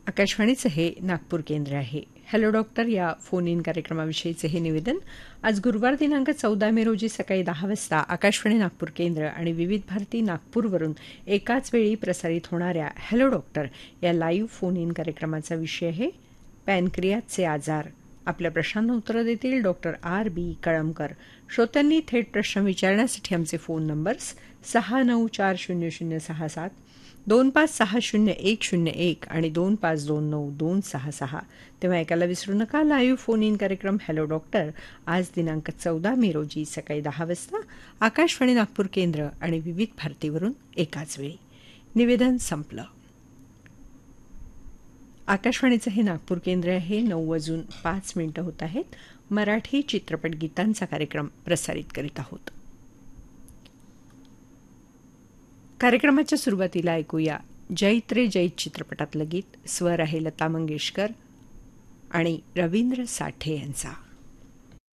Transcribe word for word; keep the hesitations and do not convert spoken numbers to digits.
आकाशवाणीचं हे नागपूर केंद्र आहे. हॅलो डॉक्टर या फोन इन कार्यक्रमाविषयीचे हे निवेदन आज गुरुवार दिनांक चौदा मे रोजी सकाळी दहा वाजता आकाशवाणी नागपूर केंद्र आणि विविध भारती नागपूरवरून एकाच वेळी प्रसारित होणाऱ्या हॅलो डॉक्टर या लाईव्ह फोन इन कार्यक्रमाचा विषय आहे पॅनक्रियाचे आजार. आपल्या प्रश्नांना उत्तरं देतील डॉक्टर आर बी कळमकर. श्रोत्यांनी थेट प्रश्न विचारण्यासाठी आमचे फोन नंबर्स सहा नऊ चार शून्य शून्य सहा सात दोन पाच सहा शून्य एक शून्य एक आणि दोन पाच दोन नऊ दोन सहा सहा. तेव्हा ऐकायला विसरू नका लाईव्ह फोन इन कार्यक्रम हॅलो डॉक्टर आज दिनांक चौदा मे रोजी सकाळी दहा वाजता आकाशवाणी नागपूर केंद्र आणि विविध भारतीवरून एकाच वेळी. निवेदन संपलं. आकाशवाणीचं हे नागपूर केंद्र आहे. नऊ वाजून पाच मिनिटं होत आहेत. मराठी चित्रपट गीतांचा कार्यक्रम प्रसारित करीत आहोत. कार्यक्रमाच्या सुरुवातीला ऐकूया जैत रे जैत चित्रपटातलं गीत. स्वर आहे लता मंगेशकर आणि रवींद्र साठे यांचा.